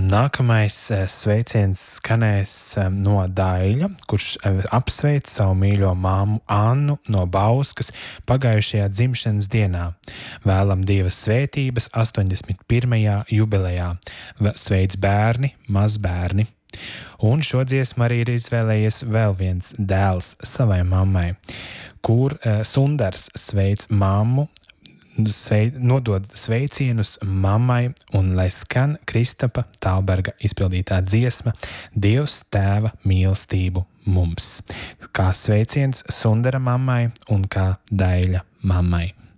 Nākamais sveiciens skanēs no Daļa, kurš apsveic savu mīļo māmu Annu no Bauskas pagājušajā dzimšanas dienā. Vēlam Dieva svētības 81. jubilejā. Sveic bērni, mazbērni. Un šo dziesmu arī ir izvēlējies vēl viens dēls savai mammai, kur Sundars sveic mammu, nodod sveicienus mammai un lai skan Kristapa Tālberga izpildītā dziesma Dievs tēva mīlestību mums. Kā sveiciens Sundara mammai un kā Daļa mammai.